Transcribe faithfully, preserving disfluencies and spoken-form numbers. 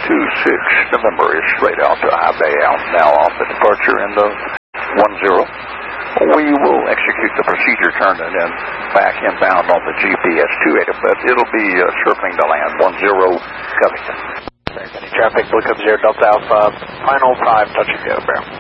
two six November is straight out to High Bay out now off the departure in the one zero. We will execute the procedure turn and then back inbound on the G P S two eighty, but it'll be uh, circling the land one zero Covington. Any traffic, Blue Cub zero Delta Alpha, final time, touch and go, Brown.